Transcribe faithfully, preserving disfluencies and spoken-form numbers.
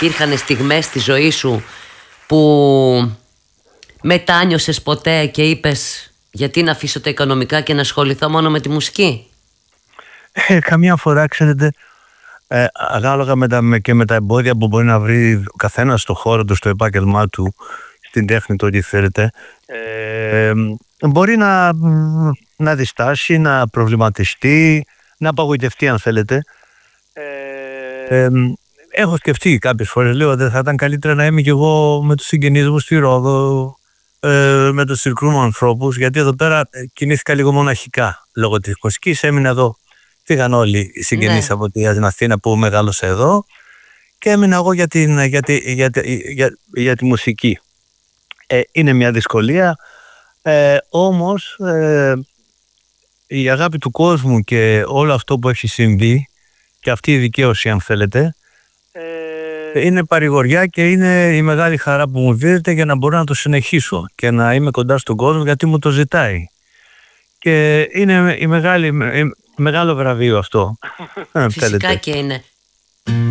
υπήρχαν στιγμές στη ζωή σου που μετάνιωσες ποτέ και είπες γιατί να αφήσω τα οικονομικά και να ασχοληθώ μόνο με τη μουσική? Ε, καμιά φορά, ξέρετε, ε, ανάλογα με τα, με, και με τα εμπόδια που μπορεί να βρει ο καθένας στο χώρο του, στο επάγγελμά του, στην τέχνη του, ό,τι θέλετε, ε, μπορεί να, να διστάσει, να προβληματιστεί, να απογοητευτεί αν θέλετε. Ε, ε, έχω σκεφτεί κάποιες φορές, λέω δεν θα ήταν καλύτερα να είμαι κι εγώ με τους συγγενείς μου στη Ρόδο, ε, με τους συγκρούμενους ανθρώπους, γιατί εδώ πέρα κινήθηκα λίγο μοναχικά λόγω της μουσικής, έμεινα εδώ. Φύγαν όλοι οι συγγενείς Ναι. από την Αθήνα που μεγάλωσα εδώ και έμεινα εγώ για, την, για, τη, για, για, για τη μουσική. Ε, είναι μια δυσκολία, ε, όμως ε, η αγάπη του κόσμου και όλο αυτό που έχει συμβεί και αυτή η δικαίωση αν θέλετε, ε, είναι παρηγοριά και είναι η μεγάλη χαρά που μου δίνεται για να μπορώ να το συνεχίσω και να είμαι κοντά στον κόσμο γιατί μου το ζητάει. Και είναι η μεγάλη, η, μεγάλο βραβείο αυτό. Φυσικά και είναι.